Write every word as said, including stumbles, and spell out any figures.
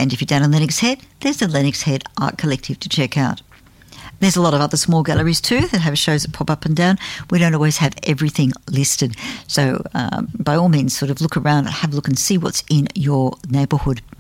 And if you're down in Lennox Head, there's the Lennox Head Art Collective to check out. There's a lot of other small galleries too that have shows that pop up and down. We don't always have everything listed. So um, by all means, sort of look around, have a look and see what's in your neighbourhood.